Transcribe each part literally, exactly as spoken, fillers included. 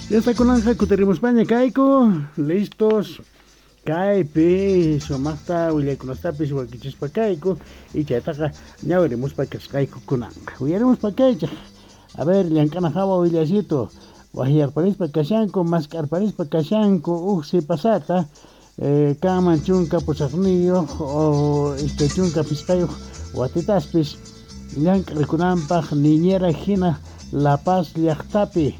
Ya está con Anja Cuterimo España, Caico, listos. Caipe, somasta, William Conostapis, Huaquichis pa Caico, y Chataca, ya veremos para que es Caico con Anja. Huyaremos para Caica. A ver, Liancana Java, Williamcito, Guajiar París para Cachanco, Mascar París para Cachanco, Uxi Pasata, eh, Caman Chunca, Posafnillo, o este Chunca Piscayo, Guatitaspis, Lianca Recunampaj, Niñera Gina, La Paz, Liachtapi.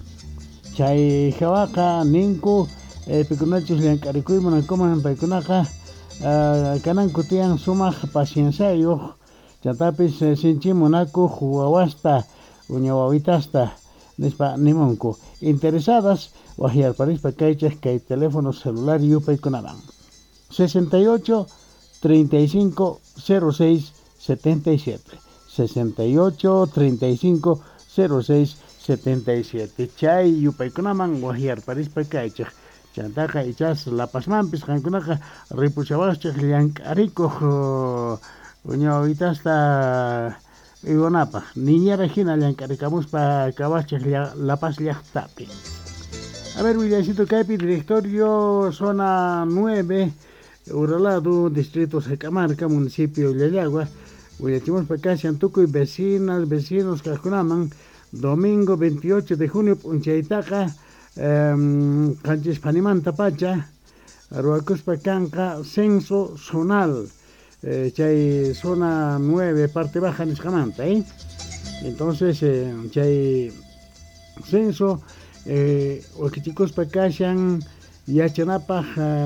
Chay Jawaka, Ninku, eh, Picunachos Liancaricui, Monacoman, Paicunaca, Canancotian, Sumaj, Pacienciayo, Chatapis, Sinchi, Monaco, Juawasta, Uñawavitasta, Nespa Nimonco. Interesadas, Guajiar París, Pacaiches, que hay teléfono celular y Upaicunaban. sesenta y ocho, treinta y cinco, cero seis, setenta y siete. sesenta y ocho, treinta y cinco, cero seis, setenta y siete. Chay Yupaicunaman, Guajiar París, Pacaiches. Chantaca y Chas, La Pasmampis, Jancunaca, Ripuchabasche, Liancarico, Uñawavitasta. Igonapa, Niñera Gina, Liancaricamos para Cabache, La Paz, Liachtapi. A ver, Williamcito Caipi, directorio, zona nueve, Uralado, distrito Secamarca, municipio de Yagua. Williamchimos para acá, Chantuco y vecinas, vecinos, Cacunaman, domingo veintiocho de junio, Punchaitaca, um, Canchis Panimanta Pacha, Aruacus Pacanca, censo zonal. Eh, chay zona nueve, parte baja en Escamanta, ¿eh? Entonces, eh, chay censo, eh, Oquichicos Pacashan, Yachanapa,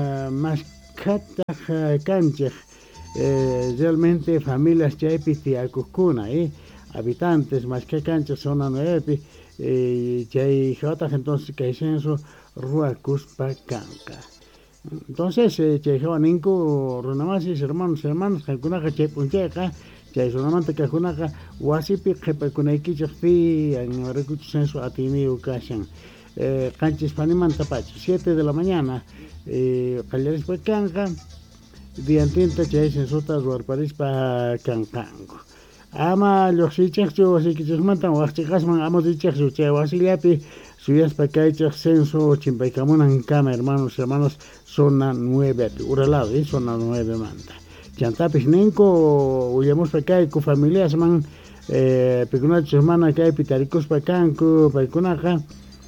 Mascata, Cancha, eh, realmente familias chaypi Acucuna, ¿eh? Habitantes, Masca Cancha, zona nueve, eh, chay Jota, entonces, que hay censo, Ruacus Pacanca. Entonces, eh, Chejawa Ninku, Runamasis, hermanos, hermanos, Kakunaka, Chepuncheca, Chaisonamanta, Kakunaka, Wasipi, Kepakunaki, Chafi, en Recucho Censo, Atimi, Ukashan, Canchis Panimanta Pach, siete de la mañana, Caleres Pacanca, Diantinta, Chaisensota, Ruarparis pa Cancango. Ama los Ichachos, así que se mantan, Huachicasman, amos Ichachos, Chawasiliapi, Suyas Pacaichas, censo, Chimpaicamunan, Cama, hermanos, hermanos, zona nueve, Uralado, ¿eh? Zona nueve, manta. Chantapis Nenco, Uyamos Pacaico, familias, man, eh, Pecunachos, hermana, Cai, Pitaricos Pacanco, Paicunaca,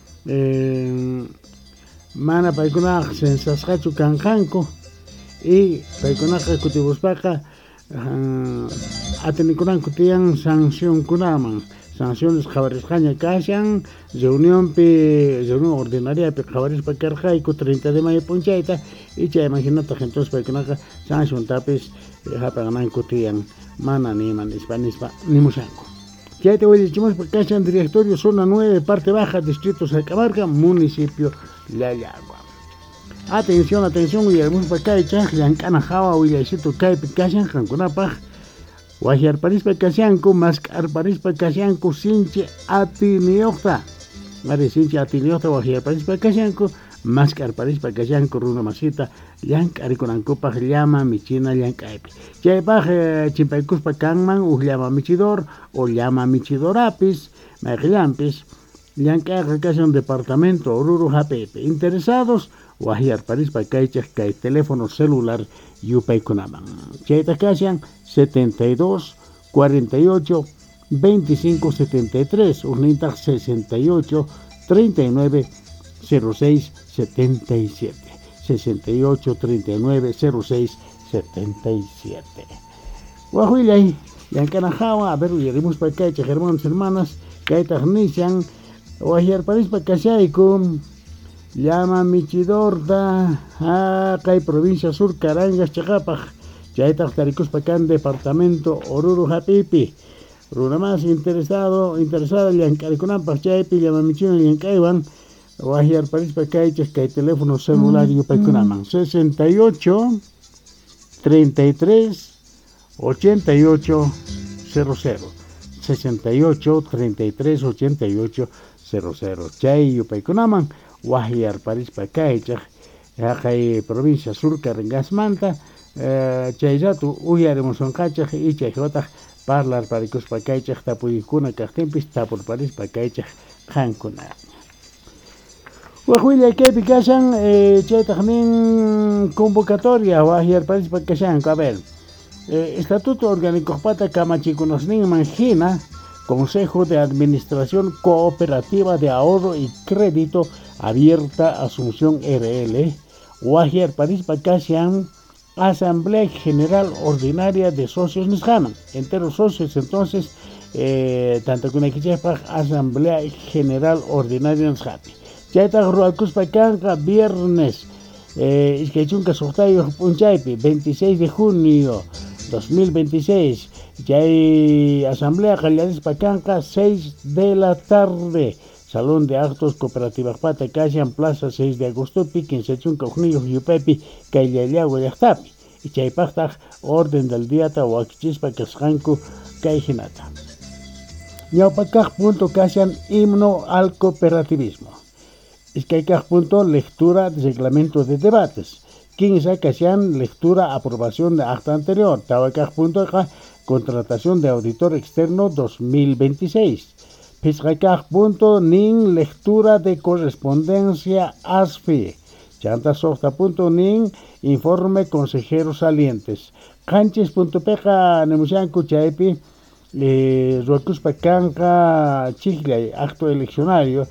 eh, Mana Paicunac, Sensascacho, Cancanco, y Paicunaca, Cutibuspaca, uh, Atenicunan, Cutian, Sanción Cunaman. Sanciones Jabares Jaña Cashan, reunión pe reunión ordinaria pe Jabares Pacarjaico, treinta de mayo Ponchaita, y ya imagínate entonces para que no sanción tapes, Japaganan Cotian, Mana Niman, Hispanispa, Nimusanco. Ya te voy a decir, porque Cashan, directorio, zona nueve, parte baja, distrito Sacamarca, municipio La Yagua. Atención, atención, y el mundo para Caicha, Yancana Java, Williamcito Caipi Cashan, Jancunapaj. Guajiar París Pacasianco, Mascar París Pacasianco, Sinche Atiniota. Mare Sinche Atiniota, Guajiar París Pacasianco, Mascar París Pacasianco, Runa Masita, Yank Ariconancopa, Llama, Michina, Yankaipi. Chaypaj, Chimpaicus Pacangman, Ujllama Michidor, o Llama Michidorapis, Magliampis, Yank Casa departamento, Oruro Japepe. Interesados, Guajiar París Pacaichas, que hay teléfono celular, Yupaicunaman. Chaytacasian, setenta y dos, cuarenta y ocho, veinticinco, setenta y tres, Unita sesenta y ocho, treinta y nueve, cero seis, setenta y siete, sesenta y ocho, treinta y nueve, cero seis, setenta y siete. Guajuilay, Yancanajawa, a ver, llegaremos para acá, hermanos, hermanas, Caetarnician, Guajiar París para Casiaico, Llama Michidorda, acá hay provincia sur, Carangas, Chacapaj. Chayta Taricus Pacán, departamento Oruro Japipi. Runa más interesado, interesada, Liancaricunan, Pachaipi, Llama Liancaiban, Guajiar París Pacaiches, que hay teléfono celular y Upacunaman. sesenta y ocho, treinta y tres, ochenta y ocho, cero cero. sesenta y ocho, treinta y tres, ochenta y ocho, cero cero. Chay Upacunaman, Guajiar París Pacaiches, acá hay provincia sur, Carangas Manta. Chayzatu uyaremos son cachaj y chayjota parlar paricus pacaichaj tapuyikuna kajtimpis tapur paris pacaichaj jankuna. Wahuilla que kashan eh, chaytaqnin convocatoria wahyar parispa kashan a ver. Eh, Estatuto Orgánico Pata Kamachikunosninman hina Consejo de Administración Cooperativa de Ahorro y Crédito Abierta Asunción R L wahyar parispa kashan Asamblea General Ordinaria de Socios Nishaman, enteros socios entonces eh, tanto que una Asamblea General Ordinaria Nishaman. Chayta ruakuspa kanka viernes eh, iskaychunka suqtayo punchaypi veintiséis de junio dos mil veintiséis chay asamblea qallarispa kanka seis de la tarde Salón de Actos Cooperativa Pata Kashan Plaza seis de agosto pi quince chunka junio yupepi kayllallawa llaqtapi y chaypaqtaq orden del día ta wakichispa kasqanku kay hinata ñawpakaq punto kashan himno al cooperativismo. Es que hay que punto lectura de reglamento de debates. quince Kashan lectura aprobación de acta anterior. Tabacaj punto acá contratación de auditor externo dos mil veintiséis. Piscacaj punto nin lectura de correspondencia A S F I. Chanta softa punto nin informe consejeros salientes. Canches punto peja nemusianku chaipi eh, ruacuspa canca chiglay acto eleccionario.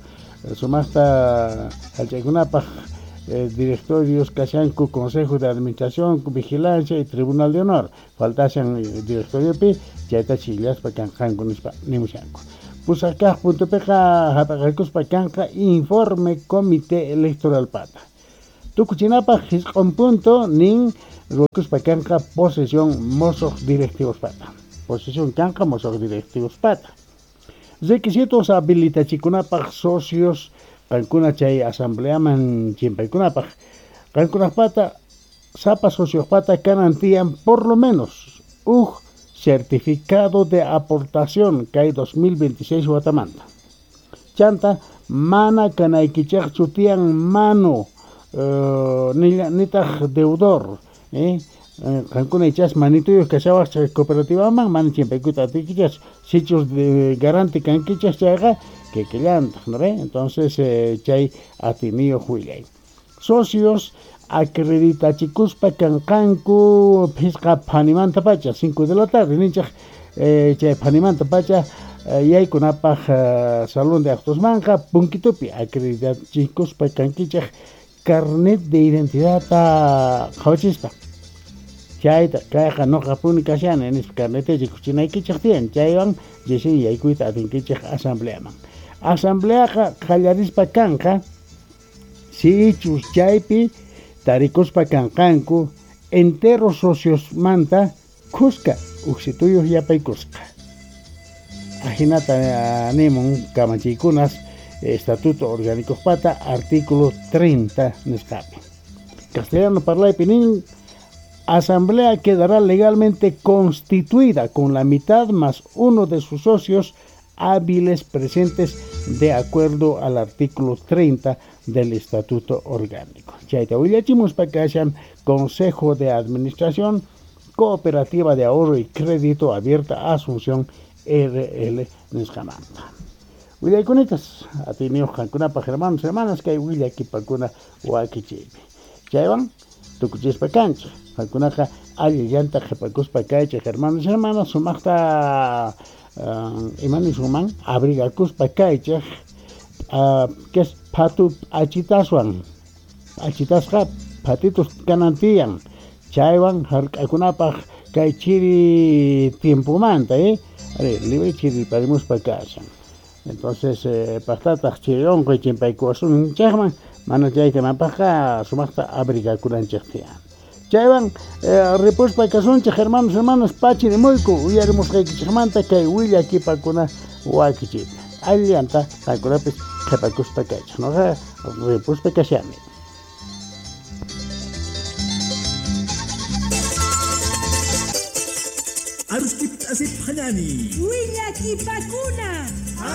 Sumasta Alchagunapaj, eh, directorios Kashanku, Consejo de Administración, Vigilancia y Tribunal de Honor. Faltasen eh, directorio P, Chaita Chillas Pacanjanco Nimushanco. Pusacaj punto peja Japacacus Pacanca, informe Comité Electoral Pata. Tucuchinapa un punto nin Rocus Pacanca, posesión mozos directivos Pata. Posesión Canca, mozos directivos Pata. Requisitos habilitachikunapaq socios kankuna chay asambleaman chimpaykunapaq kankunapata sapa sociopata kanantian por lo menos un certificado de aportación kay dos mil veintiséis watamanta chanta mana kanaykichaq chutian mano uh, nitaq deudor eh Cancuna ichas manituyo kashawas cooperativa man man chimpaykuta atikichas sitios de garante canquichas chaga que quillanta, ¿no ve? Entonces eh, chay atinio huilay. Socios acredita chicuspa cancancu pisca panimanta pacha cinco de la tarde nincha eh, chay panimanta pacha yay kunapaj salón de actos manja punkitupi acredita chicuspa canquichas carnet de identidad ta khawchispa Chayta kayqa noqapuni kashan en carnete kuchinayki chaqtian chaywan jesin yaykuita atinkichaq asambleaman. Asambleaqa qallarispa kanqa sichus chaypi tarikuspa kanqanku enteros socios manta kusqa uksituyuq yapaykusqa. Ajinata animun kamachikunas Estatuto Orgánico Pata artículo treinta nisqapi. Castellano parlaypi nin Asamblea quedará legalmente constituida con la mitad más uno de sus socios hábiles presentes de acuerdo al artículo treinta del Estatuto Orgánico. Chaita Huillachimos Pacashan, Consejo de Administración, Cooperativa de Ahorro y Crédito Abierta Asunción R L Nescananta. Huillacunitas, a ti niños Cancunapa, hermanos, hermanas, que hay Huillacipacuna Huaquichibi. Chaivan, Tucuchispa Cancha. Hakunaqa alli llanta qhipakuspa kaychaq hermanos hermanas sumaqta uh, imani suman abrigakuspa kaychaq uh, que es patu achitaswan achitasqa patitos kanantiyan chaywan hark'akunapaq kay chiri tiempumanta eh are libre chiri parimuspa kashan entonces eh, paqtataq chiri onqi chimpaykuwasun chaqman mana chaykunapaqqa sumaqta abrigakunanchaqtiyan Chayvan, eh, repos pa casoncha, hermanos, hermanos, pachi de moico, uyaremos que chimanta que huilla aquí pa cuna huaquichita. Alianta, la curapes, que pa cuspa cacha, no sea, repos pa cachame. Aruskip asip hanani. Huilla aquí pa cuna.